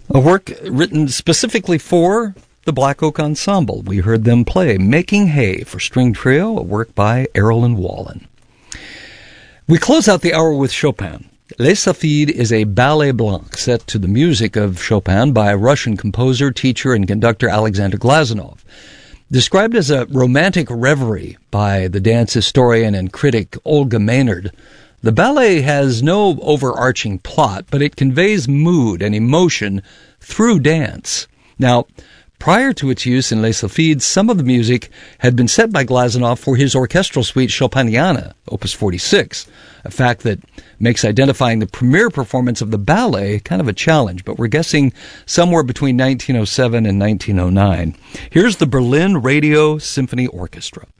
A work written specifically for the Black Oak Ensemble. We heard them play Making Hay for string trio, a work by Errol and Wallen. We close out the hour with Chopin. Les Sylphides is a ballet blanc set to the music of Chopin by Russian composer, teacher, and conductor Alexander Glazunov. Described as a romantic reverie by the dance historian and critic Olga Maynard, the ballet has no overarching plot, but it conveys mood and emotion through dance. Now, prior to its use in Les Sylphides, some of the music had been set by Glazunov for his orchestral suite Chopiniana, Opus 46, a fact that makes identifying the premiere performance of the ballet kind of a challenge, but we're guessing somewhere between 1907 and 1909. Here's the Berlin Radio Symphony Orchestra.